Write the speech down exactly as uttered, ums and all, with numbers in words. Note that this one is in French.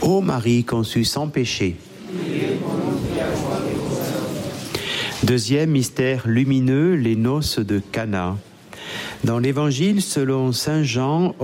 Ô Marie conçue sans péché. Deuxième mystère lumineux, les noces de Cana. Dans l'Évangile selon saint Jean,